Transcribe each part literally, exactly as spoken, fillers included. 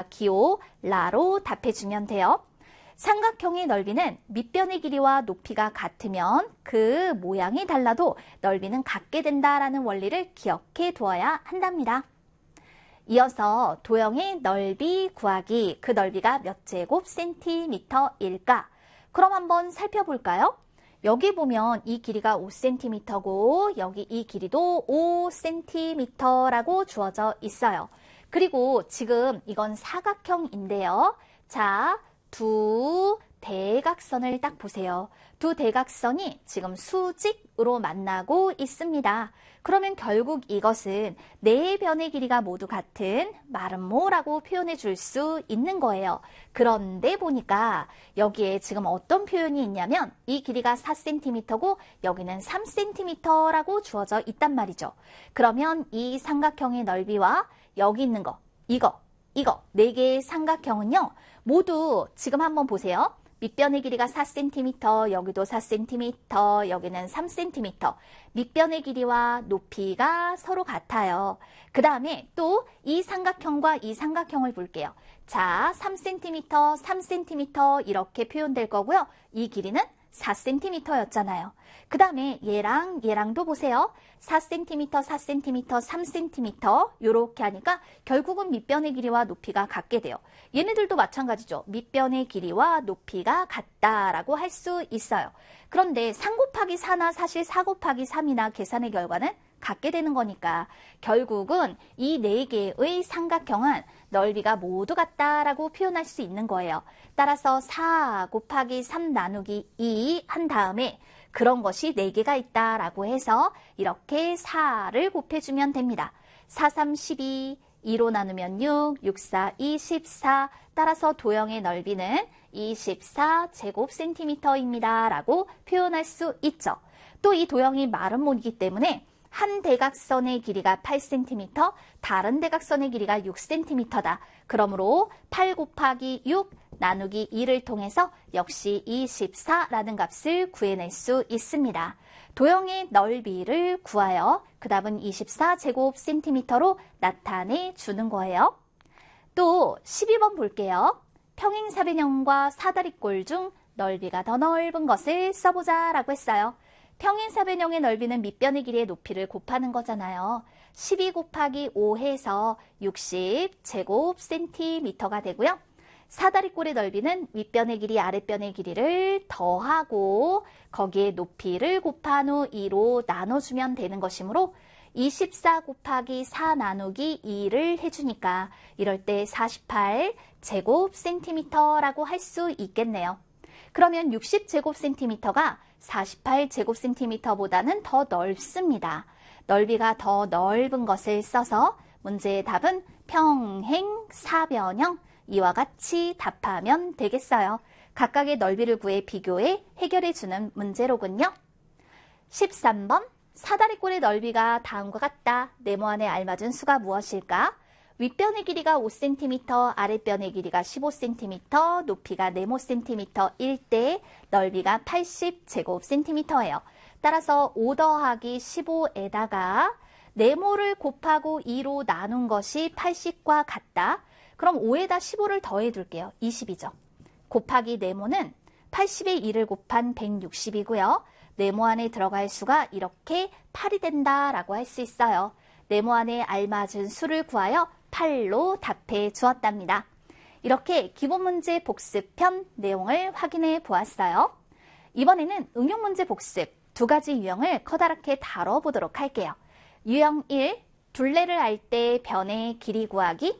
기호, 라로 답해주면 돼요. 삼각형의 넓이는 밑변의 길이와 높이가 같으면 그 모양이 달라도 넓이는 같게 된다라는 원리를 기억해 두어야 한답니다. 이어서 도형의 넓이 구하기, 그 넓이가 몇 제곱 센티미터일까? 그럼 한번 살펴볼까요? 여기 보면 이 길이가 오 센티미터고 여기 이 길이도 오 센티미터라고 주어져 있어요. 그리고 지금 이건 사각형인데요. 자, 두 대각선을 딱 보세요. 두 대각선이 지금 수직으로 만나고 있습니다. 그러면 결국 이것은 네 변의 길이가 모두 같은 마름모라고 표현해 줄 수 있는 거예요. 그런데 보니까 여기에 지금 어떤 표현이 있냐면 이 길이가 사 센티미터고 여기는 삼 센티미터라고 주어져 있단 말이죠. 그러면 이 삼각형의 넓이와 여기 있는 거, 이거, 이거 네 개의 삼각형은요. 모두 지금 한번 보세요. 밑변의 길이가 사 센티미터, 여기도 사 센티미터, 여기는 삼 센티미터. 밑변의 길이와 높이가 서로 같아요. 그 다음에 또 이 삼각형과 이 삼각형을 볼게요. 자, 삼 센티미터, 삼 센티미터 이렇게 표현될 거고요. 이 길이는 사 센티미터였잖아요. 그 다음에 얘랑 얘랑도 보세요. 사 센티미터, 사 센티미터, 삼 센티미터 이렇게 하니까 결국은 밑변의 길이와 높이가 같게 돼요. 얘네들도 마찬가지죠. 밑변의 길이와 높이가 같다라고 할 수 있어요. 그런데 삼 곱하기 사나 사실 사 곱하기 삼이나 계산의 결과는 같게 되는 거니까 결국은 이 네 개의 삼각형은 넓이가 모두 같다라고 표현할 수 있는 거예요. 따라서 사 곱하기 삼 나누기 이 한 다음에 그런 것이 네 개가 있다라고 해서 이렇게 사를 곱해주면 됩니다. 사, 삼, 십이, 이로 나누면 육, 육, 사, 이십사. 따라서 도형의 넓이는 이십사 제곱 센티미터입니다. 라고 표현할 수 있죠. 또 이 도형이 마름모이기 때문에 한 대각선의 길이가 팔 센티미터, 다른 대각선의 길이가 육 센티미터다. 그러므로 팔 곱하기 육 나누기 이를 통해서 역시 이십사라는 값을 구해낼 수 있습니다. 도형의 넓이를 구하여 그 답은 이십사 제곱 센티미터로 나타내 주는 거예요. 또 십이 번 볼게요. 평행사변형과 사다리꼴 중 넓이가 더 넓은 것을 써보자 라고 했어요. 평행사변형의 넓이는 밑변의 길이의 높이를 곱하는 거잖아요. 십이 곱하기 오 해서 육십 제곱 센티미터가 되고요. 사다리꼴의 넓이는 윗변의 길이, 아랫변의 길이를 더하고 거기에 높이를 곱한 후 이로 나눠주면 되는 것이므로 이십사 곱하기 사 나누기 이를 해주니까 이럴 때 사십팔 제곱 센티미터라고 할 수 있겠네요. 그러면 육십 제곱 센티미터가 사십팔 제곱 센티미터보다는 더 넓습니다. 넓이가 더 넓은 것을 써서 문제의 답은 평행사변형 이와 같이 답하면 되겠어요. 각각의 넓이를 구해 비교해 해결해주는 문제로군요. 십삼 번 사다리꼴의 넓이가 다음과 같다. 네모 안에 알맞은 수가 무엇일까? 윗변의 길이가 오 센티미터, 아랫변의 길이가 십오 센티미터, 높이가 네모 센티미터일 때 넓이가 팔십 제곱 센티미터예요. 따라서 오 더하기 십오에다가 네모를 곱하고 이로 나눈 것이 팔십과 같다. 그럼 오에다 십오를 더해 둘게요. 이십이죠. 곱하기 네모는 팔십에 이를 곱한 백육십이고요. 네모 안에 들어갈 수가 이렇게 팔이 된다라고 할 수 있어요. 네모 안에 알맞은 수를 구하여 팔로 답해 주었답니다. 이렇게 기본 문제 복습편 내용을 확인해 보았어요. 이번에는 응용 문제 복습 두 가지 유형을 커다랗게 다뤄보도록 할게요. 유형 일, 둘레를 알 때 변의 길이 구하기.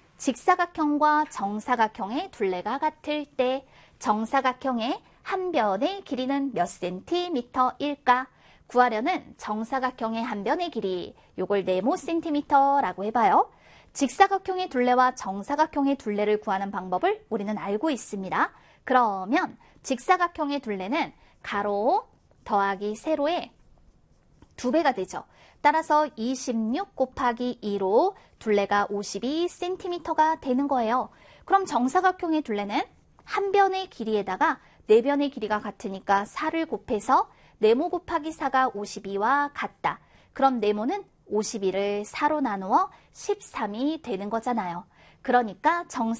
직사각형과 정사각형의 둘레가 같을 때 정사각형의 한 변의 길이는 몇 센티미터일까? 구하려는 정사각형의 한 변의 길이, 요걸 네모 센티미터라고 해봐요. 직사각형의 둘레와 정사각형의 둘레를 구하는 방법을 우리는 알고 있습니다. 그러면 직사각형의 둘레는 가로 더하기 세로의 두 배가 되죠. 따라서 이십육 곱하기 이로 둘레가 오십이 센티미터가 되는 거예요. 그럼 정사각형의 둘레는 한 변의 길이에다가 네 변의 길이가 같으니까 사를 곱해서 네모 곱하기 사가 오십이와 같다. 그럼 네모는 오십이를 사로 나누어 십삼이 되는 거잖아요. 그러니까 정사